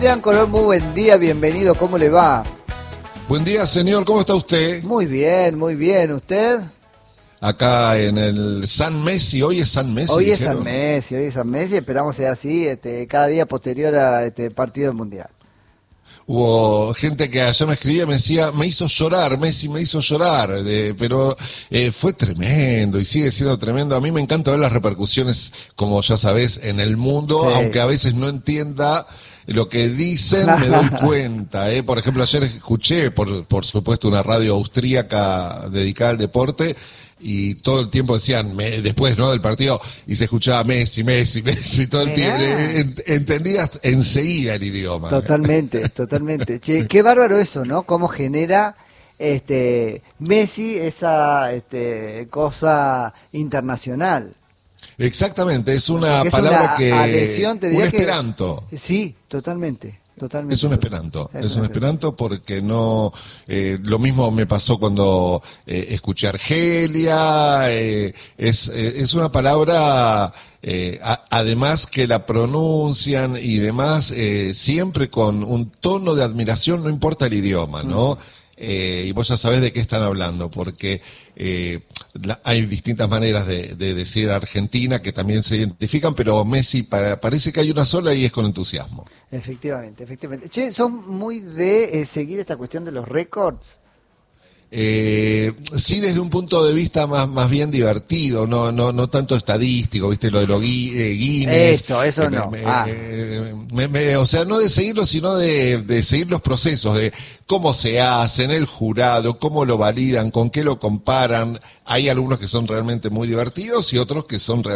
Sean Colón, muy buen día, bienvenido, ¿cómo le va? Buen día, señor, ¿cómo está usted? Muy bien, ¿usted? Acá en el San Messi, hoy es San Messi. Hoy es dijeron. San Messi, esperamos sea así, cada día posterior a este partido del Mundial. Hubo gente que allá me escribía, me decía, me hizo llorar, Messi me hizo llorar, pero fue tremendo y sigue siendo tremendo. A mí me encanta ver las repercusiones, como ya sabés, en el mundo, Sí. aunque a veces no entienda lo que dicen, me doy cuenta. Por ejemplo, ayer escuché, por supuesto, una radio austríaca dedicada al deporte, y todo el tiempo decían, después no del partido, y se escuchaba Messi, todo el tiempo. Entendías enseguida el idioma. Totalmente. Che, qué bárbaro eso, ¿no? Cómo genera Messi esa cosa internacional. Exactamente, es una Porque es palabra una que... adhesión, te diría un esperanto. Sí, totalmente. Es un esperanto porque no... lo mismo me pasó cuando escuché Argelia, es una palabra... además que la pronuncian y demás, siempre con un tono de admiración, no importa el idioma, ¿no? Y vos ya sabés de qué están hablando, porque hay distintas maneras de decir Argentina que también se identifican, pero Messi parece que hay una sola y es con entusiasmo. Efectivamente. Che, son muy de seguir esta cuestión de los récords. Sí, desde un punto de vista más bien divertido, no tanto estadístico, viste, lo de los Guinness. Eso no. O sea, no de seguirlo, sino de seguir los procesos, de cómo se hacen, el jurado, cómo lo validan, con qué lo comparan. Hay algunos que son realmente muy divertidos y otros que son